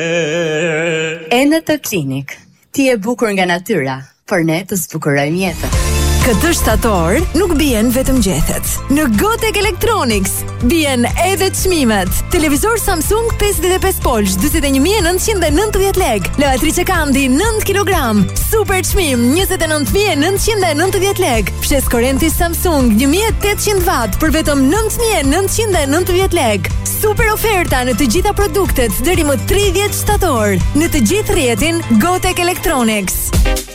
Enet Clinic. Ti e bukur nga natyra, por ne të zbukurojmë jetën. Këtë shtator nuk bien vetëm gjethet. Në Gotek Electronics bien edhe çmimet. Televizor Samsung 55 polsh 41.990 lek. Lavatrice Kandi 9 kg. Super çmim 29.990 lek. Fshes korrenti Samsung 1800 watt për vetëm 9.990 lek. Super oferta në të gjitha produktet deri më 30 shtator. Në të gjithë rrjetin Gotek Electronics.